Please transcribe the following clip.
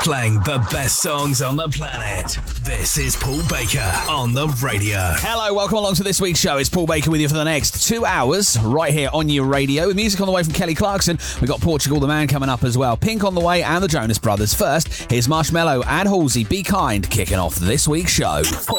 playing the best songs on the planet. This is Paul Baker on the radio. Hello, welcome along to this week's show. It's Paul Baker with you for the next 2 hours right here on your radio. With music on the way from Kelly Clarkson. We've got Portugal the Man coming up as well. Pink on the way and the Jonas Brothers. First, here's Marshmello and Halsey, Be Kind, kicking off this week's show.